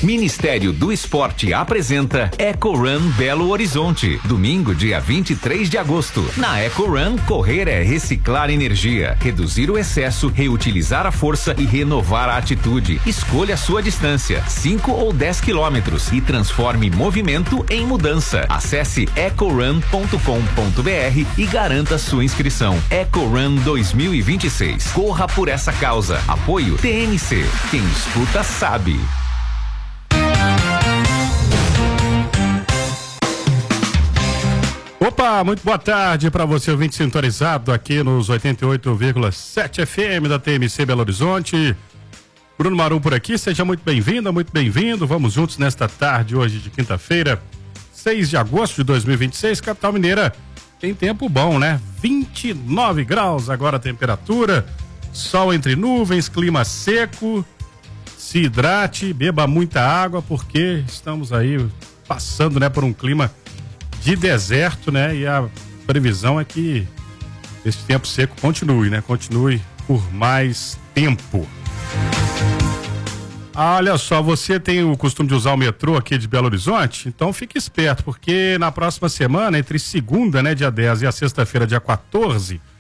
Ministério do Esporte apresenta Eco Run Belo Horizonte, domingo, dia 23 de agosto. Na Eco Run, correr é reciclar energia, reduzir o excesso, reutilizar a força e renovar a atitude. Escolha a sua distância, 5 ou 10 quilômetros, e transforme movimento em mudança. Acesse ecorun.com.br e garanta sua inscrição. Eco Run 2026. Corra por essa causa. Apoio TNC. Quem escuta sabe. Opa, muito boa tarde para você, ouvinte sintonizado aqui nos 88,7 FM da TMC Belo Horizonte. Bruno Marum por aqui, seja muito bem-vinda, muito bem-vindo. Vamos juntos nesta tarde hoje de quinta-feira, 6 de agosto de 2026, capital mineira. Tem tempo bom, né? 29 graus agora a temperatura, sol entre nuvens, clima seco. Se hidrate, beba muita água, porque estamos aí passando, né, por um clima de deserto, né? E a previsão é que esse tempo seco continue, né? Continue por mais tempo. Olha só, você tem o costume de usar o metrô aqui de Belo Horizonte? Então fique esperto, porque na próxima semana, entre segunda, né, dia 10 e a sexta-feira, dia 14,